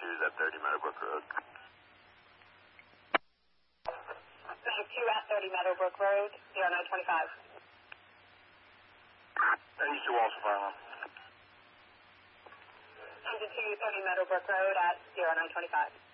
2 is at 30 Meadowbrook Road. 2 at 30 Meadowbrook Road, 0925. 92 also fine. 92 30 Meadowbrook Road at 0925.